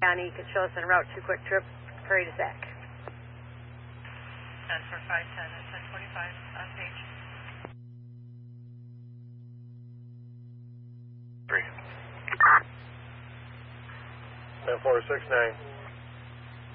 County, you could show us en route 2 quick trip, Prairie to Sac. 10 for 510 at 1025 on page 3. 10-4, 6-9.